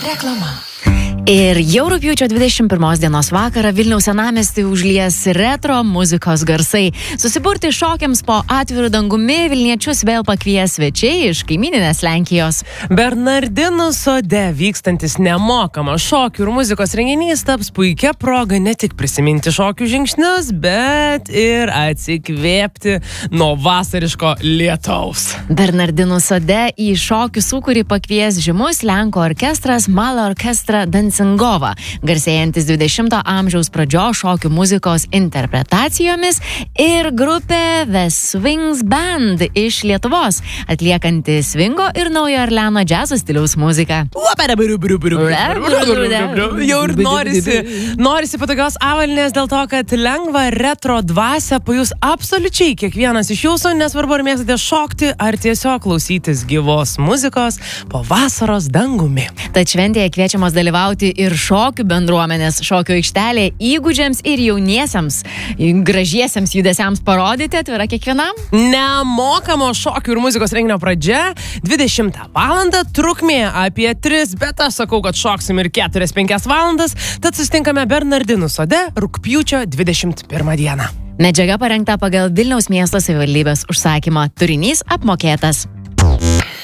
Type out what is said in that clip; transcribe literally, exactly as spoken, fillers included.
Reklama. Ir jau rugpjūčio dvidešimt pirmos dienos vakarą Vilniaus senamiestį užlies retro muzikos garsai. Susiburti šokiams po atviru dangumi Vilniečius vėl pakvies svečiai iš kaimyninės Lenkijos. Bernardinų sode vykstantis nemokamas šokių ir muzikos renginys taps puikia proga ne tik prisiminti šokių žingsnius, bet ir atsikvėpti nuo vasariško lietaus. Bernardinų sode į šokių sūkurį pakvies žymus Lenkų orkestras Mala Orkestra Dancingova, garsėjantis dvidešimto amžiaus pradžios šokių muzikos interpretacijomis, ir grupė The Swings Band iš Lietuvos, atliekanti swingo ir naujo Orleano džiazo stiliaus muziką. Jau ir norisi, norisi patogios avalynės dėl to, kad lengva retro dvasią pajus absoliučiai kiekvienas iš jūsų, nesvarbu ar mėgstate šokti ar tiesiog klausytis gyvos muzikos po vasaros dangumi. Tad šventėje kviečiamos dalyvauti ir šokių bendruomenės, šokių aikštelė įgūdžiams ir jauniesiams, gražiesiems judesiams parodyti, atvira kiekvienam. Nemokamo šokių ir muzikos renginio pradžia dvidešimtą valandą, trukmė apie tris, bet aš sakau, kad šoksim ir keturias penkias valandas, tad susitinkame Bernardinų sode rugpjūčio dvidešimt pirmą dieną. Medžiaga parengta pagal Vilniaus miesto savivaldybės užsakymą, turinys apmokėtas.